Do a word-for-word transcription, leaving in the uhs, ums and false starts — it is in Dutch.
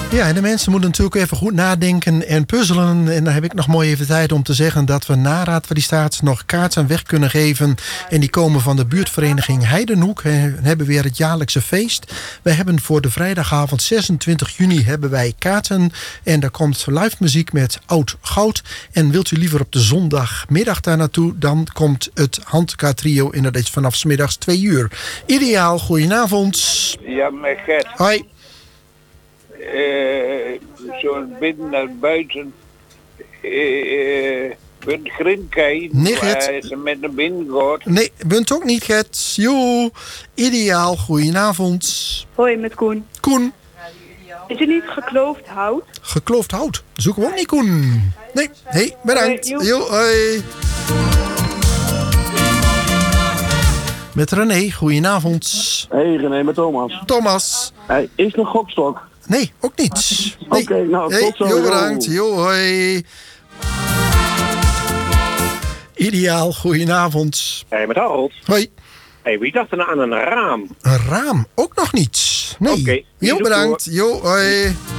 Ja, en de mensen moeten natuurlijk even goed nadenken en puzzelen. En dan heb ik nog mooi even tijd om te zeggen dat we na Raad van die Staat nog kaarten weg kunnen geven. En die komen van de buurtvereniging Heidenhoek. We hebben weer het jaarlijkse feest. We hebben voor de vrijdagavond zesentwintig juni hebben wij kaarten. En daar komt live muziek met Oud Goud. En wilt u liever op de zondagmiddag daar naartoe, dan komt het handkaarttrio in dat is vanaf 's middags twee uur. Ideaal, goedenavond. Ja, met Gert. Hoi. Uh, zo binnen naar buiten. Uh, Bunt Grinkei. Nee, Gert. Waar ze met naar binnen gaat. Nee, bent ook niet, Gert. Jo, ideaal, goedenavond. Hoi, met Koen. Koen. Is het niet gekloofd hout? Gekloofd hout. Zoeken we ook niet, Koen. Nee, hey, bedankt. Hoi, Jo, hoi. Met René, goedenavond. Hey René, met Thomas. Thomas. Hey, is nog gokstok? Nee, ook niet. Nee. Oké, nou, hey, tot zo. Jo, bedankt. Jo, hoi. Ideaal, goedenavond. Hey, met Harold. Hoi. Hey, wie dacht er nou aan een raam? Een raam, ook nog niet. Nee. Oké, Jo, bedankt. Jo, hoi.